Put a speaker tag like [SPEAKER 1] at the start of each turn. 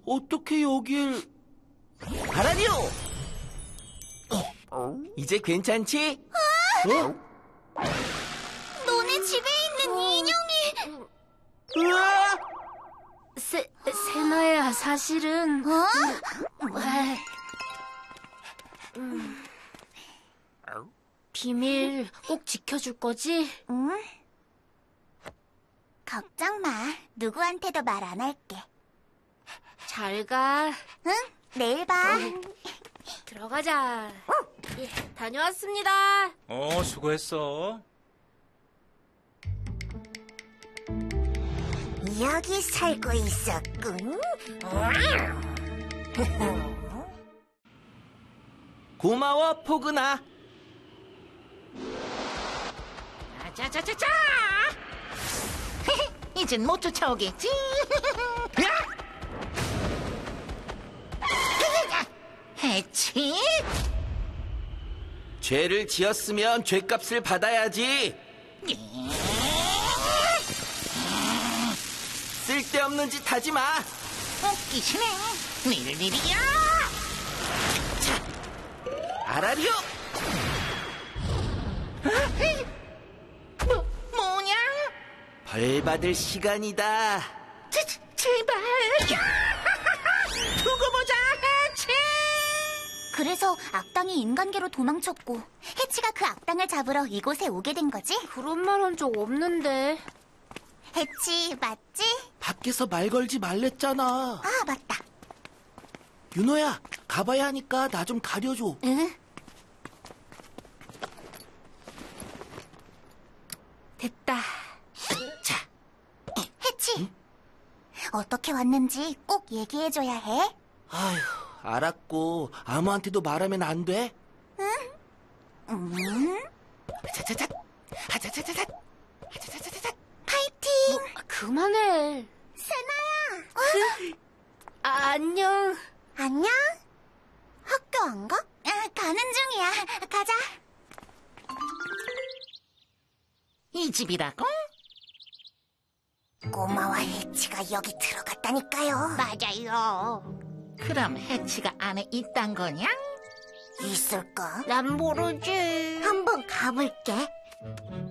[SPEAKER 1] 어떻게 여길... 아라리오! 이제 괜찮지?
[SPEAKER 2] 너네 집에 있는 인형이...
[SPEAKER 1] 으아!
[SPEAKER 3] 세나야, 사실은... 비밀 꼭 지켜줄 거지?
[SPEAKER 2] 응? 걱정 마. 누구한테도 말 안 할게.
[SPEAKER 3] 잘 가.
[SPEAKER 2] 응? 내일 봐.
[SPEAKER 3] 들어가자. 예, 다녀왔습니다.
[SPEAKER 4] 수고했어.
[SPEAKER 2] 여기 살고 있었군.
[SPEAKER 1] 고마워, 포근아.
[SPEAKER 5] 자자자자! 이젠 못 쫓아오겠지? 해치?
[SPEAKER 1] 죄를 지었으면 죄값을 받아야지. 쓸데없는 짓 하지 마.
[SPEAKER 5] 웃기시네. 일일이야.
[SPEAKER 1] 아라리오!
[SPEAKER 5] 뭐냐?
[SPEAKER 1] 벌 받을 시간이다.
[SPEAKER 5] 제발. 두고 보자, 해치.
[SPEAKER 2] 그래서 악당이 인간계로 도망쳤고 해치가 그 악당을 잡으러 이곳에 오게 된 거지?
[SPEAKER 3] 그런 말 한 적 없는데.
[SPEAKER 2] 해치 맞지?
[SPEAKER 1] 밖에서 말 걸지 말랬잖아.
[SPEAKER 2] 아 맞다.
[SPEAKER 1] 윤호야, 가봐야 하니까 나 좀 가려줘.
[SPEAKER 2] 응?
[SPEAKER 3] 됐다.
[SPEAKER 1] 자,
[SPEAKER 2] 해치. 어떻게 왔는지 꼭 얘기해줘야 해.
[SPEAKER 1] 아휴, 알았고 아무한테도 말하면 안 돼? 자자자, 하자자자자, 하자자자자.
[SPEAKER 2] 파이팅!
[SPEAKER 3] 그만해.
[SPEAKER 2] 세나야!
[SPEAKER 3] 안녕.
[SPEAKER 2] 안녕? 학교 안 가? 가는 중이야. 가자.
[SPEAKER 5] 이 집이라고?
[SPEAKER 2] 고마워, 해치가 여기 들어갔다니까요.
[SPEAKER 5] 맞아요. 그럼 해치가 안에 있단 거냐?
[SPEAKER 2] 있을까?
[SPEAKER 3] 난 모르지.
[SPEAKER 2] 한번 가볼게.